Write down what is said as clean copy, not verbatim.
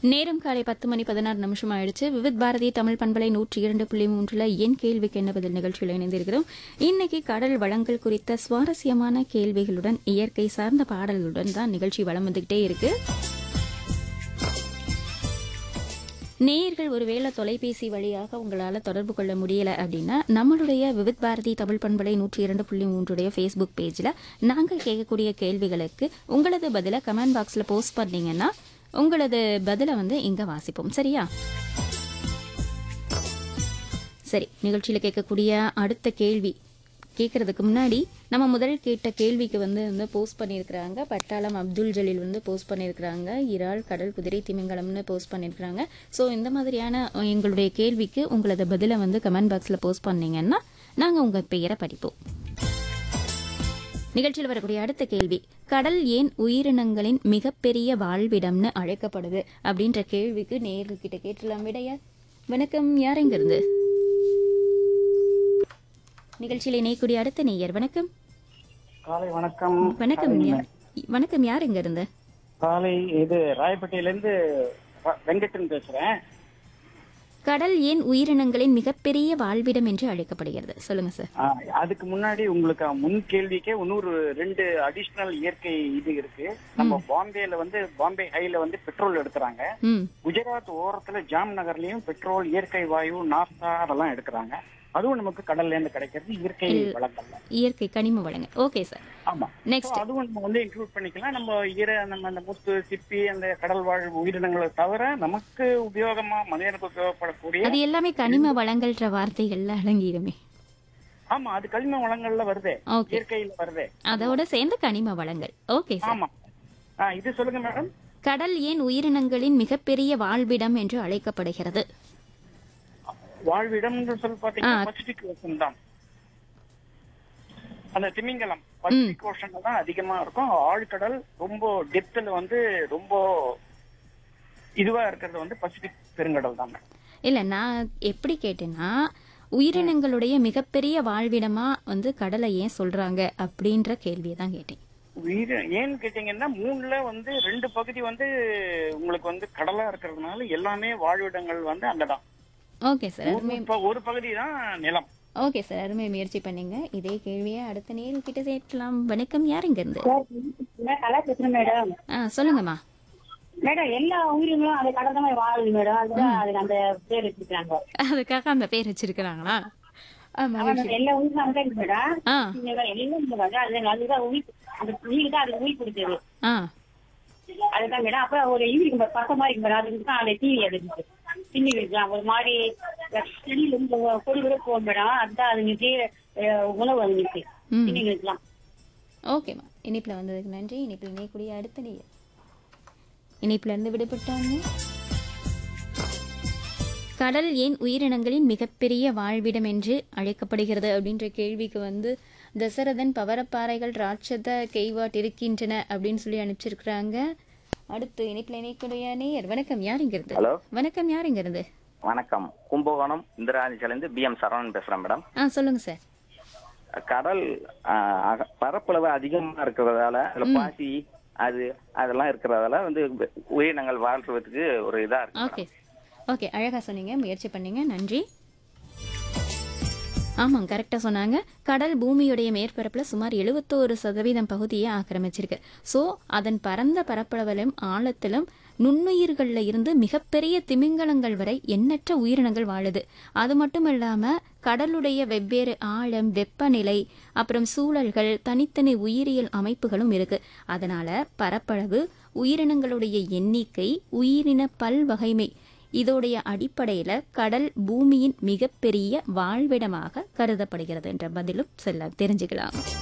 நேரம் காலை 10:16 ஆயிடுச்சு. விவித் பாரதி தமிழ் பண்பலை 102.3 என் கேள்விக்கு என்ன பதில் நிகழ்ச்சியில் இணைந்திருக்கிறோம். இன்னைக்கு கடல் வளங்கள் குறித்த சுவாரஸ்யமான கேள்விகளுடன் இயற்கை சார்ந்த பாடல்களுடன் தான் நிகழ்ச்சி வலம் வந்துகிட்டே இருக்கு. நேயர்கள் ஒருவேளை தொலைபேசி வழியாக உங்களால் தொடர்பு கொள்ள முடியல அப்படின்னா நம்மளுடைய விவித் பாரதி தமிழ் பண்பலை 102.3 ஃபேஸ்புக் பேஜில் நாங்கள் கேட்கக்கூடிய கேள்விகளுக்கு உங்களது பதிலை கமெண்ட் பாக்ஸில் போஸ்ட் பண்ணீங்கன்னா உங்களது பதிலை இங்கே வாசிப்போம். சரியா? சரி, நிகழ்ச்சியில் கேட்கக்கூடிய அடுத்த கேள்வி கேட்கறதுக்கு முன்னாடி நம்ம முதல் கேட்ட கேள்விக்கு போஸ்ட் பண்ணியிருக்கிறாங்க. பட்டாளம் அப்துல் ஜலீல் போஸ்ட் பண்ணியிருக்கிறாங்க. இறால், கடல், குதிரை, திமிங்கலம்னு போஸ்ட் பண்ணியிருக்கிறாங்க. ஸோ இந்த மாதிரியான எங்களுடைய கேள்விக்கு உங்களது பதிலை கமெண்ட் பாக்ஸில் போஸ்ட் பண்ணீங்கன்னா நாங்கள் உங்கள் பெயரை படிப்போம். நிகழ்ச்சியில் வரக்கூடிய அடுத்த கேள்வி, கடல் ஏன் உயிரினங்களின் மிகப்பெரிய வாழ்விடம்னு அழைக்கப்படுது அப்படின்ற கேள்விக்கு நேயர்கிட்ட கேட்டலாம் விடையா? வணக்கம், யார் எங்கிருந்து? நிகழ்ச்சியில் இணையக்கூடிய அடுத்த நேயர். வணக்கம். காலை வணக்கம். வணக்கம், வணக்கம், யார் எங்க இருந்து? காலை இது ராயப்பேட்டையிலிருந்து வெங்கட்டன் பேசுறேன். கடல் ஏன் உயிரினங்களின் மிகப்பெரிய வாழ்விடம் என்று அழைக்கப்படுகிறது? சொல்லுங்க சார். அதுக்கு முன்னாடி உங்களுக்கு முன் கேள்விக்கே இன்னொரு 2 அடிஷனல் இயற்கை இது இருக்கு. நம்ம பாம்பேல பாம்பே ஹைல பெட்ரோல் எடுக்கிறாங்க. குஜராத் ஓரத்துல ஜாம் நகர்லயும் பெட்ரோல், இயற்கை வாயு, நாப்தா அதெல்லாம் எடுக்கிறாங்க. அதுவும் நமக்கு கடல்ல இருந்து கிடைக்கிறது இயற்கை வளங்கள், இயற்கை கனிம வளங்கள். Okay sir. ஆமா, நெக்ஸ்ட் அதுவும் நம்ம இன்க்ளூட் பண்ணிக்கலாம். நம்ம அந்த முத்து, சிப்பி, அந்த கடல் வாழ் உயிரினங்களை தவிர நமக்கு உபயோகமா மனிதனுக்கு உபயோகப்படக்கூடிய அது எல்லாமே கனிம வளங்கள்ன்ற வார்த்தைகள்ல அடங்கிடுமே. ஆமா, அது கனிம வளங்கள்ல வருது, இயற்கையில வருது, அதோட சேர்ந்து கனிம வளங்கள். Okay sir. ஆமா, இது சொல்லுங்க மேடம். கடல் ஏன் உயிரினங்களின் மிகப்பெரிய வாழ்விடம் என்று அழைக்கப்படுகிறது? வாழ்விடம் சொல்லி பாத்தீங்கன்னா பசிபிக் ஓஷன் தான். அந்த திமிங்கலம் பசிபிக் ஓஷன்ல தான் அதிகமா இருக்கும். ஆழ்கடல் ரொம்ப டெப்த்ல ரொம்ப இதுவா இருக்கிறது பசிபிக் பெருங்கடல் தான். இல்ல, நான் எப்படி கேட்டேன்னா உயிரினங்களுடைய மிகப்பெரிய வாழ்விடமா கடலை ஏன் சொல்றாங்க அப்படின்ற கேள்வியை தான் கேட்டேன். ஏன்னு கேட்டீங்கன்னா 3ல 2 பகுதி உங்களுக்கு கடலா இருக்கிறதுனால எல்லாமே வாழ்விடங்கள் அங்கதான். Okay sir. ஒரு பகுதி தான் நிலம். ஓகே சார், அருமை முயற்சி பண்ணீங்க. இதே கேள்வியை அடுத்த நேரம் கிட்ட சேர்க்கலாம். வணக்கம், யார் இங்க இருந்து? மேடம். சொல்லுங்கம்மா. மேடம், எல்லா உயிரினங்களும் அந்த கடல் தான் வாழுது மேடம். அதுதான் அதுக்கு அந்த பேர் வச்சிருக்காங்க. அதுக்காக அந்த பேர் வச்சிருக்காங்களா? எல்லா உயிரினும் மேடம். அதுதான் உயிர், அந்த உயிர் தான் அதுக்கு உயிர் கொடுத்தது. அதுதான் மேடம். அப்ப ஒரு இவருக்கு பக்கமா இருக்கு மேடம். அதுக்கு தான் அந்த டிவி அது பின்னி வைக்கலாம். ஒரு மாதிரி செடியில இருந்து கொடி கூட போகும் மேடம். அதுதான் அதுங்களுக்கு உணவு அதுங்களுக்கு பின்னி வைக்கலாம். ஓகேம்மா, இணைப்புல வந்ததுக்கு நன்றி. இணைப்புல இணையக்கூடிய அடுத்த நீர் இணைப்புல இருந்து விடுபட்டாங்க. கடல் ஏன் உயிரினங்களின் மிகப்பெரிய வாழ்விடம் என்று அழைக்கப்படுகிறது அப்படின்ற கேள்விக்கு தசரதன் பவரப்பாறைகள் ராட்சத கெய்வாட் இருக்கின்றன அப்படின்னு சொல்லி அனுப்பிச்சிருக்கிறாங்க. அடுத்து இணைப்பில் இணைக்கூடிய நேயர். வணக்கம், யார் இங்க இருந்து? ஹலோ, வணக்கம், யார் இங்க இருந்து? வணக்கம், கும்பகோணம் இந்திராணிச்சிலிருந்து BM சரவணன் பேசுறேன் மேடம். சொல்லுங்க சார். கடல் பரப்பளவு அதிகமா இருக்கிறதால அதுல பாசி அதெல்லாம் இருக்கிறதால உயிரினங்கள் வாழ்றதுக்கு ஒரு இதா இருக்கு. ஓகே ஓகே, அழகா சொன்னீங்க, முயற்சி பண்ணீங்க, நன்றி. ஆமாம், கரெக்டாக சொன்னாங்க. கடல் பூமியுடைய மேற்பரப்பில் சுமார் 71% பகுதியை ஆக்கிரமிச்சிருக்கு. ஸோ அதன் பரந்த பரப்பளவிலும் ஆழத்திலும் நுண்ணுயிர்களில் இருந்து மிகப்பெரிய திமிங்கலங்கள் வரை எண்ணற்ற உயிரினங்கள் வாழுது. அது மட்டும் இல்லாமல் கடலுடைய வெவ்வேறு ஆழம், வெப்பநிலை, அப்புறம் சூழல்கள், தனித்தனி உயிரியல் அமைப்புகளும் இருக்கு. அதனால பரப்பளவு, உயிரினங்களுடைய எண்ணிக்கை, உயிரின பல்வகைமை இதோடைய அடிப்படையில கடல் பூமியின் மிகப்பெரிய வாழ்விடமாக கருதப்படுகிறது என்ற பதிலும் தெரிஞ்சுக்கலாம்.